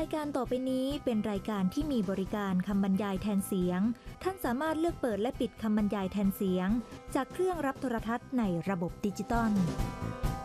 ายการต่อไปนี้เป็นรายการที่มีบริการคำบรรยายแทนเสียงท่านสามารถเลือกเปิดและปิดคำบรรยายแทนเสียงจากเครื่องรับโทรทัศน์ในระบบดิจิตอล